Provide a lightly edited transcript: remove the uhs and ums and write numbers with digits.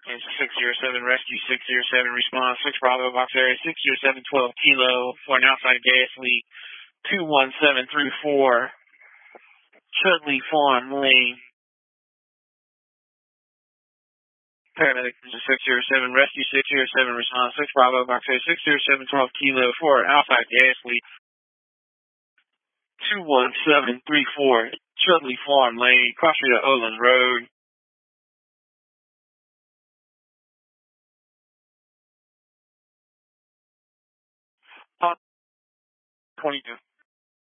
It's 607 rescue, 607 response, 6 Bravo box area, 607 12 kilo for an outside gas leak, 21734 Chudley Farm Lane. Paramedic 607 rescue, 607 response, 6 Bravo box area, 607 12 kilo for an outside gas leak, 21734 Chudley Farm Lane, cross street of Oland Road. 22.